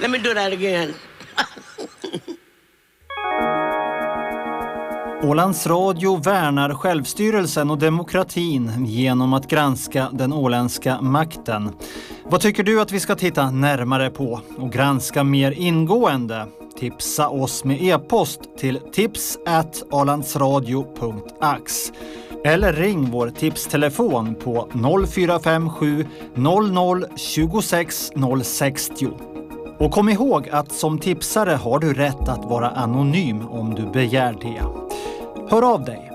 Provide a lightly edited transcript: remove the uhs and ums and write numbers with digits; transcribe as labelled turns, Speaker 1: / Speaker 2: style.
Speaker 1: Let me do that again.
Speaker 2: Ålands Radio värnar självstyrelsen och demokratin genom att granska den åländska makten. Vad tycker du att vi ska titta närmare på och granska mer ingående? Tipsa oss med e-post till tips@alandsradio.ax eller ring vår tipstelefon på 0457 00 26 060. Och kom ihåg att som tipsare har du rätt att vara anonym om du begär det. Hör av dig.